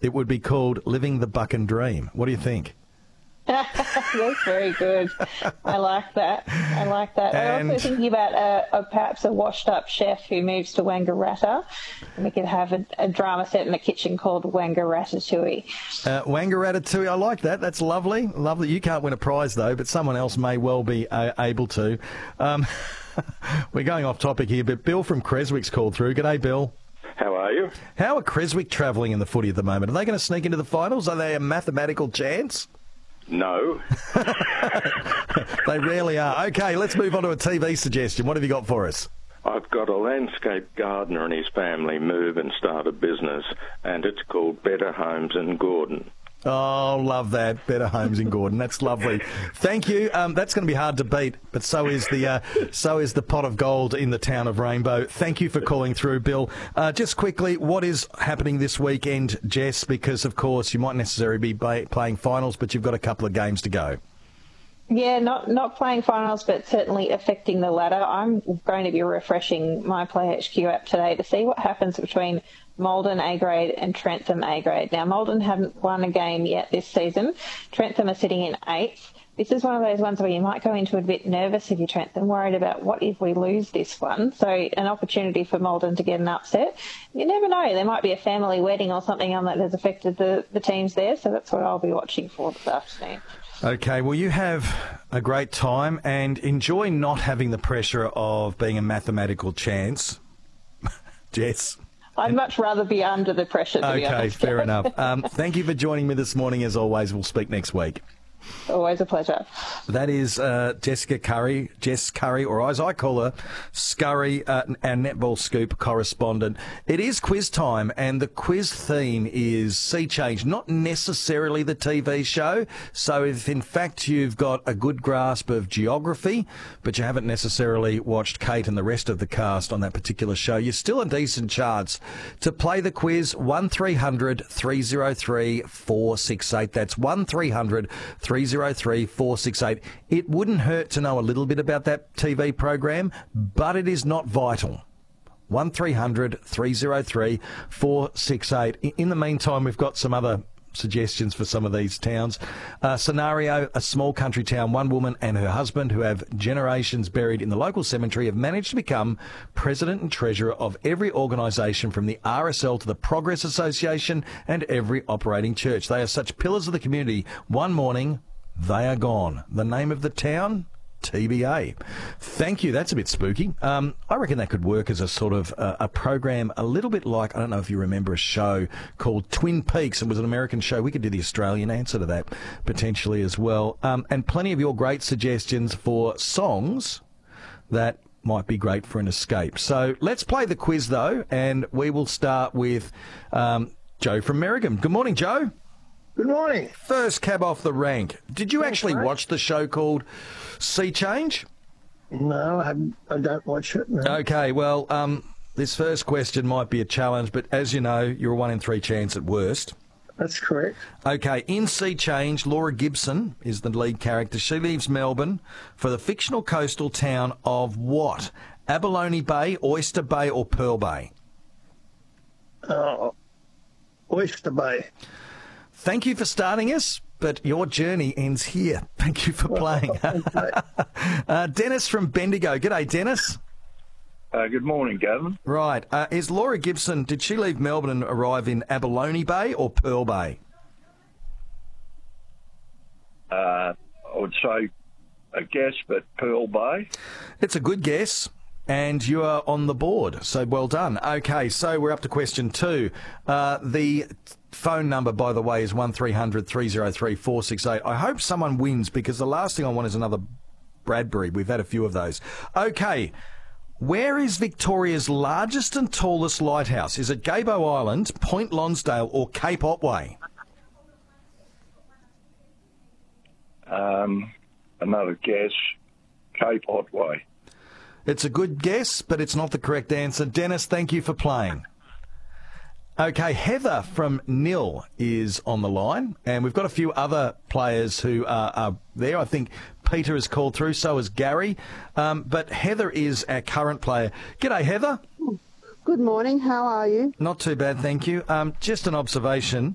it would be called Living the Buchan Dream. What do you think? That's very good. I like that. I'm also thinking about perhaps a washed-up chef who moves to Wangaratta, and we could have a drama set in the kitchen called Wangaratatouille. Wangaratatouille, I like that. That's lovely. Lovely. You can't win a prize, though, but someone else may well be able to. We're going off topic here, but Bill from Creswick's called through. G'day, Bill. How are you? How are Creswick travelling in the footy at the moment? Are they going to sneak into the finals? Are they a mathematical chance? No. They rarely are. Okay, let's move on to a TV suggestion. What have you got for us? I've got a landscape gardener and his family move and start a business, and it's called Better Homes in Gordon. Oh, love that. Better Homes in Gordon. That's lovely. Thank you. That's going to be hard to beat, but so is the pot of gold in the town of Rainbow. Thank you for calling through, Bill. Just quickly, what is happening this weekend, Jess? Because, of course, you might necessarily be playing finals, but you've got a couple of games to go. Yeah, not playing finals, but certainly affecting the ladder. I'm going to be refreshing my Play HQ app today to see what happens between Maldon A grade and Trentham A grade. Now, Maldon haven't won a game yet this season. Trentham are sitting in 8th. This is one of those ones where you might go into it a bit nervous if you're Trentham, worried about what if we lose this one. So an opportunity for Maldon to get an upset. You never know. There might be a family wedding or something on that has affected the teams there. So that's what I'll be watching for this afternoon. Okay, well, you have a great time and enjoy not having the pressure of being a mathematical chance. Jess? I'd much rather be under the pressure, to be honest. Okay, fair enough. Thank you for joining me this morning, as always. We'll speak next week. Always a pleasure. That is Jess Curry, or as I call her, Scurry, our Netball Scoop correspondent. It is quiz time, and the quiz theme is Sea Change, not necessarily the TV show. So if, in fact, you've got a good grasp of geography, but you haven't necessarily watched Kate and the rest of the cast on that particular show, you're still a decent chance to play the quiz. 1300 303 468. That's 1300 303 468. It wouldn't hurt to know a little bit about that TV program, but it is not vital. 1300 303 468. In the meantime, we've got some other suggestions for some of these towns. Scenario, a small country town, one woman and her husband who have generations buried in the local cemetery have managed to become president and treasurer of every organisation from the RSL to the Progress Association and every operating church. They are such pillars of the community. One morning, they are gone. The name of the town? TBA. Thank you. That's a bit spooky. I reckon that could work as a sort of a program, a little bit like, I don't know if you remember a show called Twin Peaks. It was an American show. We could do the Australian answer to that potentially as well. And plenty of your great suggestions for songs that might be great for an escape. So let's play the quiz, though, and we will start with Joe from Merrigum. Good morning, Joe. Good morning. First cab off the rank. Did you actually watch the show called Sea Change? No, I don't watch it. No. Okay, well, this first question might be a challenge, but as you know, you're a 1 in 3 chance at worst. That's correct. Okay, in Sea Change, Laura Gibson is the lead character. She leaves Melbourne for the fictional coastal town of what? Abalone Bay, Oyster Bay or Pearl Bay? Oyster Bay. Thank you for starting us, but your journey ends here. Thank you for playing. Dennis from Bendigo. G'day, Dennis. Good morning, Gavin. Right. Is Laura Gibson, did she leave Melbourne and arrive in Abalone Bay or Pearl Bay? I would say a guess, but Pearl Bay. It's a good guess. And you are on the board, so well done. Okay, so we're up to question 2. The phone number, by the way, is 1300 303 468. I hope someone wins, because the last thing I want is another Bradbury. We've had a few of those. Okay, where is Victoria's largest and tallest lighthouse? Is it Gabo Island, Point Lonsdale or Cape Otway? Another guess, Cape Otway. It's a good guess, but it's not the correct answer. Dennis, thank you for playing. Okay, Heather from Nil is on the line, and we've got a few other players who are there. I think Peter has called through, so has Gary. But Heather is our current player. G'day, Heather. Good morning. How are you? Not too bad, thank you. Just an observation.